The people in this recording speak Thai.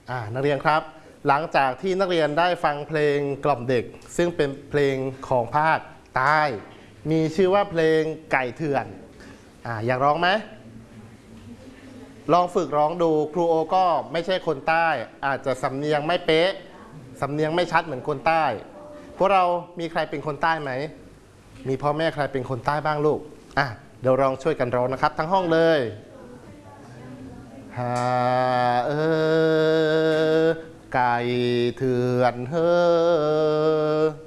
นักเรียนครับหลังจากที่นักเรียนได้ฟังเพลงกล่อมเด็กซึ่งเป็นเพลงของภาคใต้มีชื่อว่าเพลงไก่เถื่อนอยากร้องไหมลองฝึกร้องดูครูโอก็ไม่ใช่คนใต้อาจจะสำเนียงไม่เป๊ะสำเนียงไม่ชัดเหมือนคนใต้พวกเรามีใครเป็นคนใต้ไหมมีพ่อแม่ใครเป็นคนใต้บ้างลูกเดี๋ยวลองช่วยกันร้องนะครับทั้งห้องเลยไก่เถื่อน